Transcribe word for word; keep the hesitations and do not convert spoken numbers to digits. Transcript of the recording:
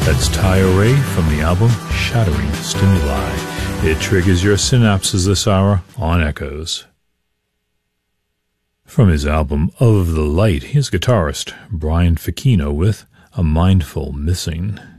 That's Ty Ray from the album Shattering Stimuli. It triggers your synapses this hour on Echoes. From his album Of the Light, here's guitarist Brian Ficino with A Mindful Missing.